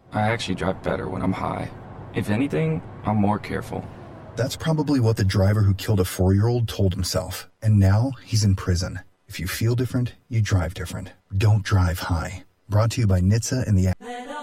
I actually drive better when I'm high. If anything, I'm more careful. That's probably what the driver who killed a 4-year-old told himself, and now he's in prison. If you feel different, you drive different. Don't drive high. Brought to you by NHTSA and the